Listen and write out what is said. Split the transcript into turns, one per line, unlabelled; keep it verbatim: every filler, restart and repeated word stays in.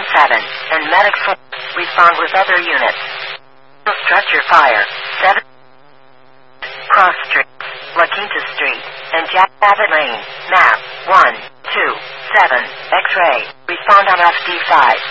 one seven, and Medic four. Respond with other units. Structure fire. seven. Cross Street, La Quinta Street, and Jack Abbott Lane. Map one two seven. X-ray. Respond on F D five.